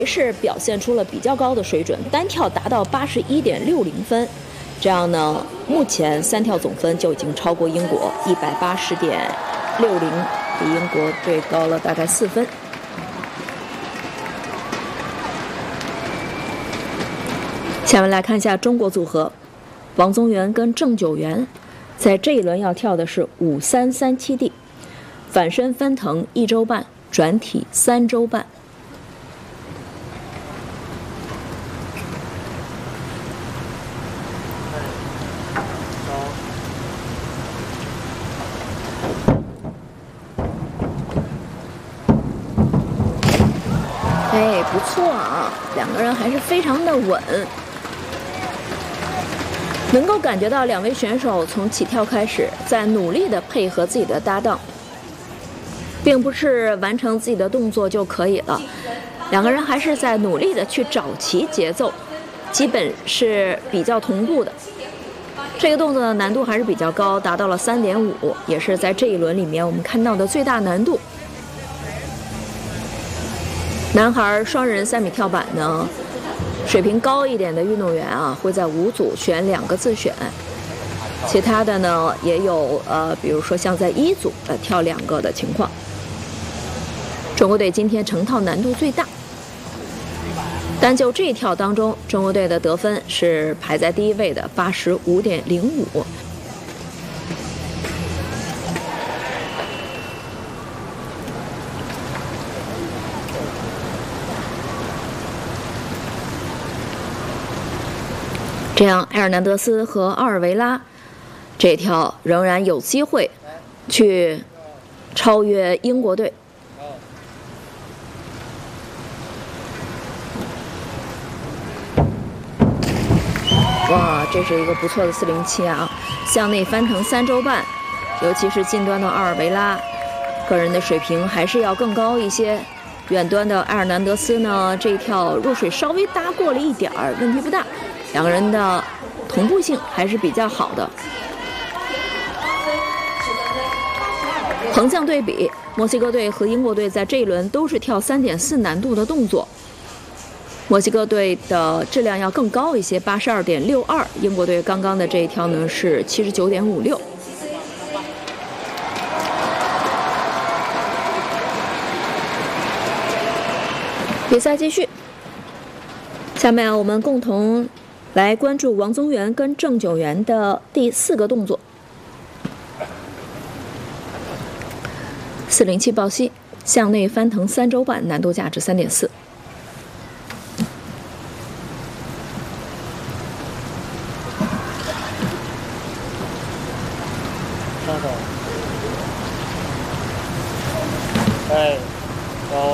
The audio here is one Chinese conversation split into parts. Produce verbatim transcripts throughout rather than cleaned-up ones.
是表现出了比较高的水准，单跳达到八十一点六零分，这样呢，目前三跳总分就已经超过英国一百八十点六零，比英国队高了大概四分。下面来看一下中国组合，王宗源跟郑九元，在这一轮要跳的是五三三七 D， 反身翻腾一周半，转体三周半。 哎，不错啊，两个人还是非常的稳，能够感觉到两位选手从起跳开始，在努力的配合自己的搭档，并不是完成自己的动作就可以了，两个人还是在努力的去找齐节奏，基本是比较同步的。这个动作的难度还是比较高，达到了 三点五， 也是在这一轮里面我们看到的最大难度。 男孩双人三米跳板呢，水平高一点的运动员啊，会在五组选两个自选，其他的呢也有呃，比如说像在一组呃跳两个的情况。中国队今天成套难度最大，单就这一跳当中，中国队的得分是排在第一位的 八十五点零五。 这样，埃尔南德斯和奥尔维拉这条仍然有机会去超越英国队。哇，这是一个不错的四零七啊！向内翻腾三周半，尤其是近端的奥尔维拉，个人的水平还是要更高一些。远端的埃尔南德斯呢，这一跳入水稍微搭过了一点儿，问题不大。 两个人的同步性还是比较好的。横向对比，墨西哥队和英国队在这一轮都是跳 三点四 难度的动作。墨西哥队的质量要更高一些 ，八十二点六二；英国队刚刚的这一跳呢是 七十九点五六。比赛继续，下面我们共同 来关注王宗源跟郑九元的第四个动作，四零七抱膝，向内翻腾三周半，难度价值 三点四。 上手，哎，高。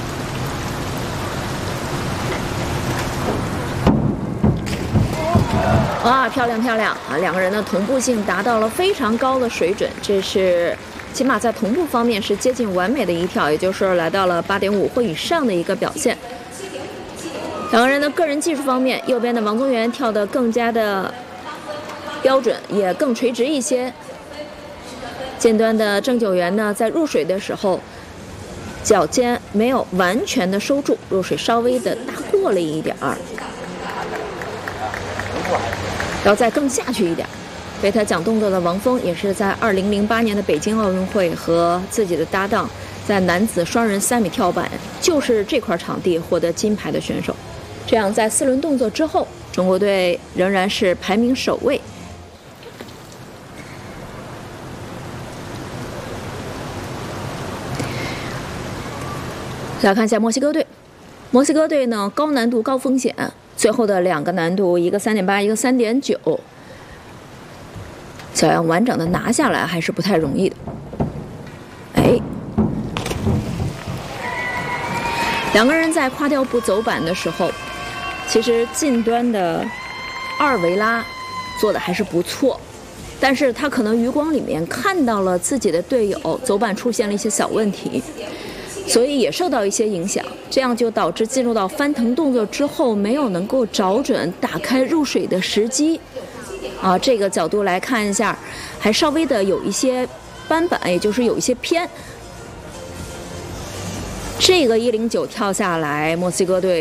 哇，漂亮漂亮啊！两个人的同步性达到了非常高的水准，这是起码在同步方面是接近完美的一跳，也就是来到了 八点五 或以上的一个表现。两个人的个人技术方面，右边的王宗源跳得更加的标准，也更垂直一些。近端的郑九元呢，在入水的时候，脚尖没有完全的收住，入水稍微的搭过了一点儿。 要再更下去一点。为他讲动作的王峰也是在二零零八年的北京奥运会和自己的搭档在男子双人三米跳板，就是这块场地获得金牌的选手。这样在四轮动作之后，中国队仍然是排名首位。来看一下墨西哥队，墨西哥队呢高难度高风险。 最后的两个难度，一个 三点八， 一个 三点九， 想要完整的拿下来还是不太容易的。哎，两个人在跨跳步走板的时候，其实近端的阿尔维拉做的还是不错，但是他可能余光里面看到了自己的队友走板出现了一些小问题。 所以也受到一些影响，这样就导致进入到翻腾动作之后，没有能够找准打开入水的时机。啊，这个角度来看一下，还稍微的有一些翻板，也就是有一些偏。这个一零九跳下来，墨西哥队